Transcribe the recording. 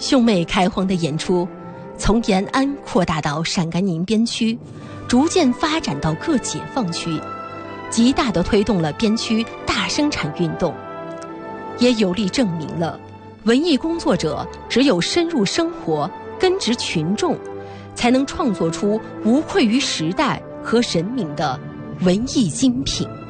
兄妹开荒的演出，从延安扩大到陕甘宁边区，逐渐发展到各解放区，极大地推动了边区大生产运动，也有力证明了文艺工作者只有深入生活、根植群众，才能创作出无愧于时代和人民的文艺精品。